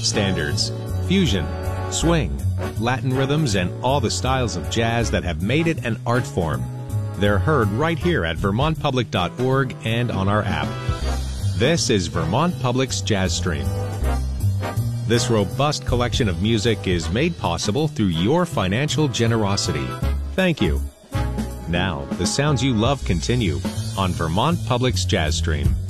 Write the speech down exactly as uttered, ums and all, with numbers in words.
standards, fusion, swing, Latin rhythms, and all the styles of jazz that have made it an art form. They're heard right here at vermont public dot org and on our app. This is Vermont Public's Jazz Stream. This robust collection of music is made possible through your financial generosity. Thank you. Now, the sounds you love continue on Vermont Public's Jazz Stream.